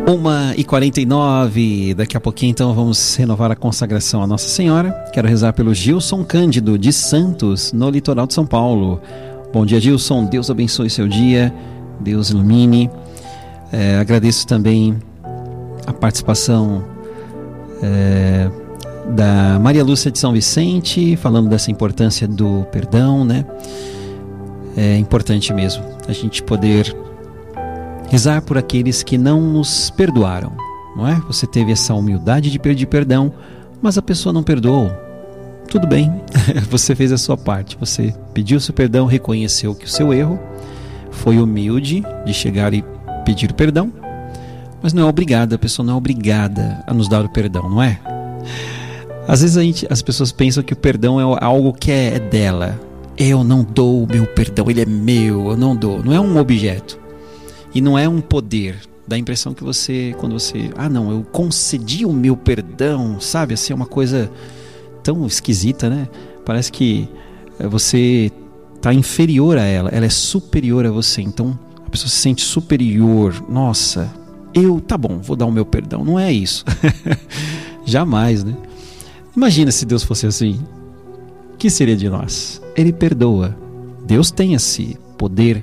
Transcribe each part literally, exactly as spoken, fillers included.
uma e quarenta e nove, daqui a pouquinho então vamos renovar a consagração à Nossa Senhora. Quero rezar pelo Gilson Cândido de Santos, no litoral de São Paulo. Bom dia, Gilson, Deus abençoe seu dia, Deus ilumine. É, agradeço também a participação é, da Maria Lúcia de São Vicente, falando dessa importância do perdão, né? É importante mesmo a gente poder rezar por aqueles que não nos perdoaram, não é? Você teve essa humildade de pedir perdão, mas a pessoa não perdoou. Tudo bem, você fez a sua parte, você pediu seu perdão, reconheceu que o seu erro, foi humilde de chegar e pedir perdão, mas não é obrigada, a pessoa não é obrigada a nos dar o perdão, não é? Às vezes a gente, as pessoas pensam que o perdão é algo que é dela. Eu não dou o meu perdão, ele é meu, eu não dou. Não é um objeto. E não é um poder. Dá a impressão que você, quando você... Ah, não, eu concedi o meu perdão, sabe? Assim, é uma coisa tão esquisita, né? Parece que você está inferior a ela, ela é superior a você. Então, a pessoa se sente superior. Nossa, eu, tá bom, vou dar o meu perdão. Não é isso. Jamais, né? Imagina se Deus fosse assim. O que seria de nós? Ele perdoa. Deus tem esse poder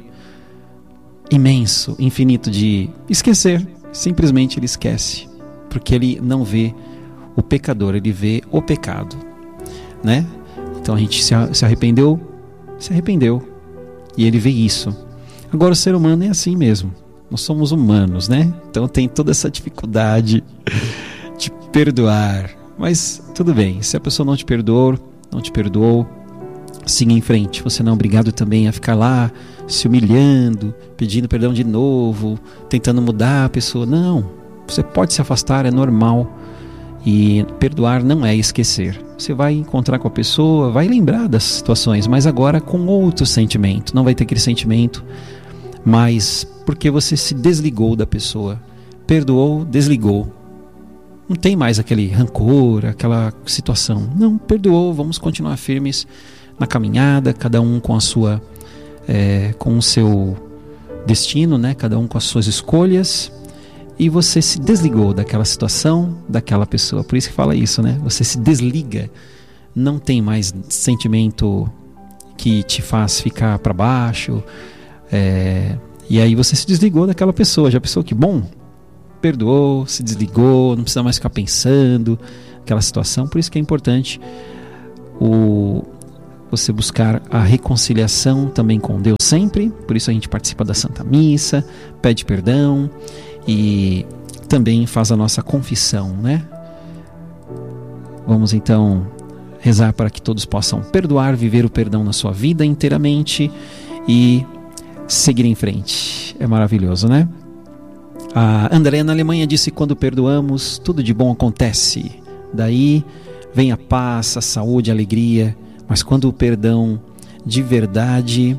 imenso, infinito de esquecer. Simplesmente ele esquece, porque ele não vê o pecador, ele vê o pecado, né? Então a gente se arrependeu, se arrependeu, e ele vê isso. Agora o ser humano é assim mesmo. Nós somos humanos, né? Então tem toda essa dificuldade de perdoar. Mas tudo bem, se a pessoa não te perdoou, não te perdoou, siga em frente. Você não é obrigado também a ficar lá se humilhando, pedindo perdão de novo, tentando mudar a pessoa. Não, você pode se afastar, é normal. E perdoar não é esquecer. Você vai encontrar com a pessoa, vai lembrar das situações, mas agora com outro sentimento. Não vai ter aquele sentimento, mas porque você se desligou da pessoa. Perdoou, desligou. Não tem mais aquele rancor, aquela situação. Não, perdoou, vamos continuar firmes na caminhada, cada um com a sua, é, com o seu destino, né? Cada um com as suas escolhas. E você se desligou daquela situação, daquela pessoa. Por isso que fala isso, né? Você se desliga. Não tem mais sentimento que te faz ficar para baixo. É, e aí você se desligou daquela pessoa. Já pensou que bom? Perdoou, se desligou, não precisa mais ficar pensando aquela situação. Por isso que é importante o, você buscar a reconciliação também com Deus sempre. Por isso a gente participa da Santa Missa, pede perdão e também faz a nossa confissão, né? Vamos então rezar para que todos possam perdoar, viver o perdão na sua vida inteiramente e seguir em frente. É maravilhoso, né? A Andréa na Alemanha disse: quando perdoamos, tudo de bom acontece. Daí vem a paz, a saúde, a alegria. Mas quando o perdão de verdade,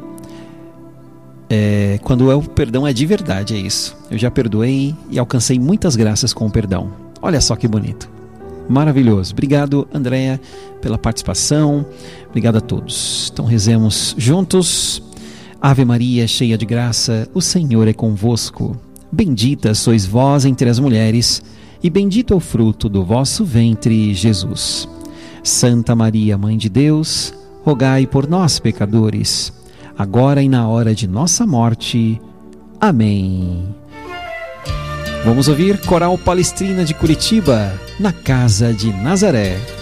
é, quando é o perdão é de verdade, é isso. Eu já perdoei e alcancei muitas graças com o perdão. Olha só que bonito. Maravilhoso. Obrigado, Andréa, pela participação. Obrigado a todos. Então rezemos juntos. Ave Maria, cheia de graça, o Senhor é convosco. Bendita sois vós entre as mulheres, e bendito é o fruto do vosso ventre, Jesus. Santa Maria, Mãe de Deus, rogai por nós, pecadores, agora e na hora de nossa morte. Amém. Vamos ouvir Coral Palestrina de Curitiba, Na Casa de Nazaré.